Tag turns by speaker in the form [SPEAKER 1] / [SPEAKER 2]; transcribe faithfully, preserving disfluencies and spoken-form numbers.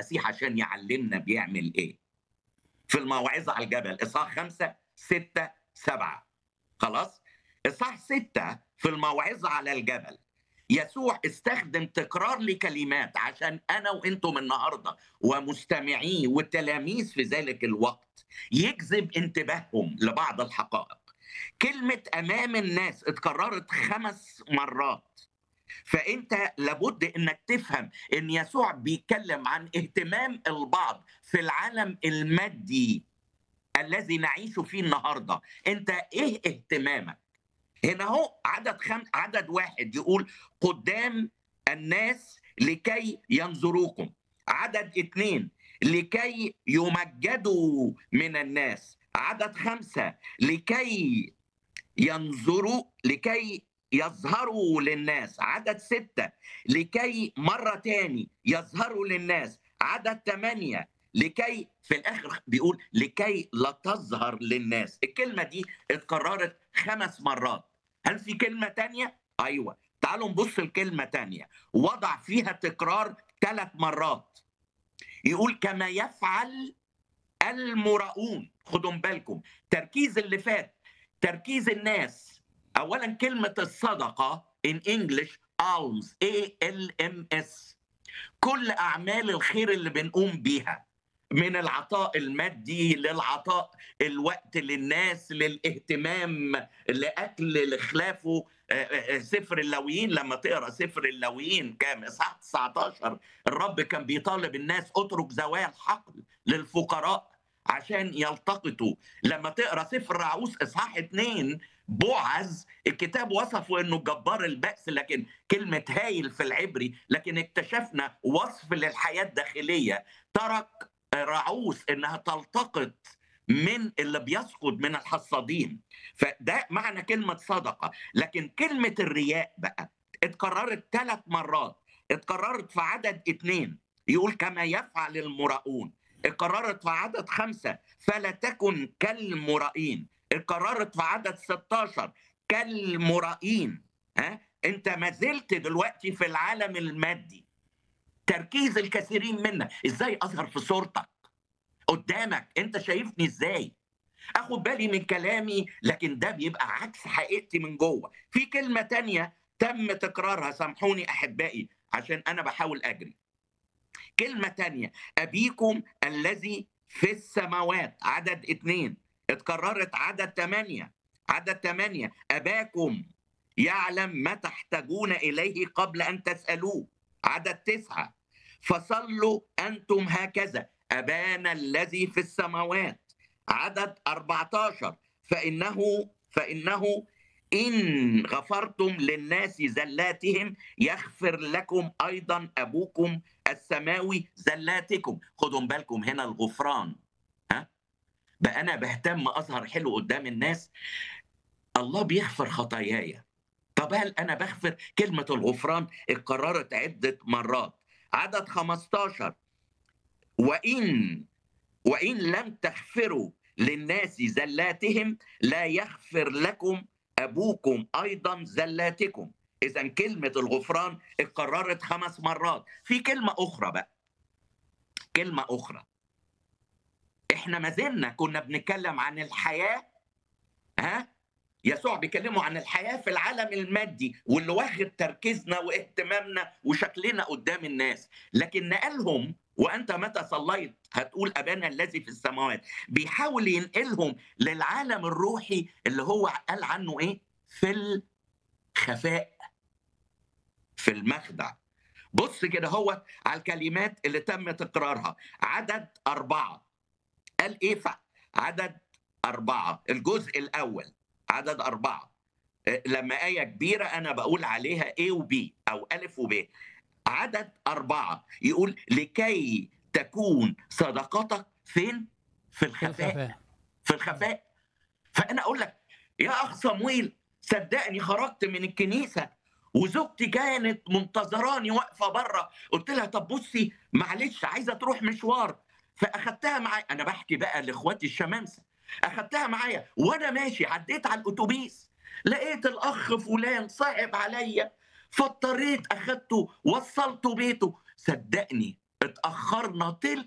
[SPEAKER 1] المسيح عشان يعلمنا بيعمل ايه. في الموعظة على الجبل إصحاح خمسة ستة سبعة. خلاص؟ إصحاح ستة في الموعظة على الجبل يسوع استخدم تكرار لكلمات عشان أنا وإنتم النهاردة ومستمعيه والتلاميذ في ذلك الوقت يجذب انتباههم لبعض الحقائق. كلمة أمام الناس اتكررت خمس مرات، فأنت لابد أنك تفهم أن يسوع بيتكلم عن اهتمام البعض في العالم المادي الذي نعيش فيه النهاردة. أنت إيه اهتمامك؟ هنا هو عدد خم... عدد واحد يقول قدام الناس لكي ينظروكم. عدد اتنين لكي يمجدوا من الناس. عدد خمسة لكي ينظروا لكي يظهروا للناس. عدد ستة لكي مرة تاني يظهروا للناس. عدد ثمانية لكي في الآخر بيقول لكي لا تظهر للناس. الكلمة دي اتكررت خمس مرات. هل في كلمة تانية؟ أيوة، تعالوا نبص الكلمة تانية وضع فيها تكرار ثلاث مرات. يقول كما يفعل المراؤون. خدوا بالكم تركيز اللي فات تركيز الناس. اولا كلمه الصدقه in English alms A L M S، كل اعمال الخير اللي بنقوم بيها، من العطاء المادي للعطاء الوقت للناس للاهتمام لاكل لخلافه. سفر اللاويين لما تقرا سفر اللاويين كام اصحاح تسعة عشر الرب كان بيطالب الناس اترك زوايا الحقل للفقراء عشان يلتقطوا. لما تقرا سفر رعوس اصحاح اتنين بوعز الكتاب وصفه انه جبار البأس، لكن كلمه هايل في العبري، لكن اكتشفنا وصف للحياه الداخليه. ترك رعوس انها تلتقط من اللي بيسقط من الحصادين. فده معنى كلمه صدقه. لكن كلمه الرياء بقى اتكررت ثلاث مرات. اتكررت في عدد اتنين يقول كما يفعل المراؤون. اتكررت في عدد خمسة فلا تكن كالمرائين. اتكررت في عدد ستاشر كالمرائين. ها انت ما زلت دلوقتي في العالم المادي. تركيز الكثيرين منا ازاي اظهر في صورتك قدامك، انت شايفني ازاي، اخد بالي من كلامي، لكن ده بيبقى عكس حقيقتي من جوه. في كلمة تانية تم تكرارها، سامحوني احبائي عشان انا بحاول اجري. كلمة تانية أبيكم الذي في السماوات. عدد اتنين اتكررت عدد تمانية. عدد تمانية أباكم يعلم ما تحتاجون إليه قبل أن تسألوه. عدد تسعة فصلوا أنتم هكذا أبانا الذي في السماوات. عدد أربعة عشر فإنه فإنه إن غفرتم للناس زلاتهم يغفر لكم أيضا أبوكم السماوي زلاتكم. خدوا بالكم هنا الغفران. ها بقى أنا بهتم أظهر حلو قدام الناس. الله بيغفر خطاياي. طب هل أنا بغفر؟ كلمة الغفران اتكررت عدة مرات. عدد خمستاشر وإن وإن لم تغفروا للناس زلاتهم لا يغفر لكم أبوكم أيضا زلاتكم. إذا كلمة الغفران اتكررت خمس مرات. في كلمة أخرى بقى، كلمة أخرى. إحنا ما زلنا كنا بنتكلم عن الحياة. ها يسوع بيكلموا عن الحياة في العالم المادي واللي واخد تركيزنا واهتمامنا وشكلنا قدام الناس، لكن نقلهم وأنت متى صليت هتقول أبانا الذي في السماوات. بيحاول ينقلهم للعالم الروحي اللي هو قال عنه إيه؟ في الخفاء، في المخدع. بص كده هو على الكلمات اللي تم تكرارها. عدد أربعة قال إيه؟ عدد أربعة الجزء الأول عدد أربعة لما آية كبيرة أنا بقول عليها A و B أو ألف و ب. عدد أربعة يقول لكي تكون صدقتك فين؟ في الخفاء. في الخفاء, في الخفاء. فأنا أقول لك يا أخ صمويل صدقني خرجت من الكنيسة وزوجتي كانت منتظراني واقفة بره. قلت لها طب بصي معلش عايزة تروح مشوار، فأخدتها معايا. أنا بحكي بقى لإخواتي الشمامسة. أخدتها معايا وأنا ماشي عديت على الأتوبيس لقيت الأخ فلان صعب عليا فاضطريت أخدته وصلته بيته. صدقني اتأخرنا تلت